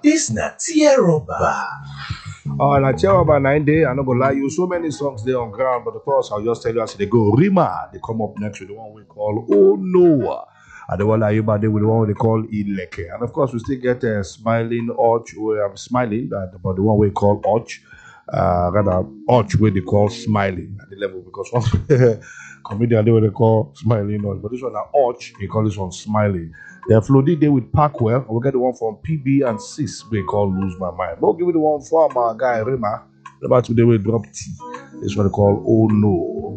This na Tieroba. Na Tieroba 9 day. I'm not gonna lie you. So many songs there on ground, but of course I'll just tell you as they go. Rima, they come up next with the one we call Oh No. And the one that you with the one they call Ileke. And of course we still get Smiling Arch, where I'm smiling, but the one we call Arch. Rather Arch where they call Smiling at the level because one comedian they what they call Smiling Arch. But this one Arch, they call this one Smiling. They're floating there with Parkwell. We'll get the one from PB and Sis we call Lose My Mind. We'll give you the one for my guy Rima. About today we drop T. This one they call Oh No.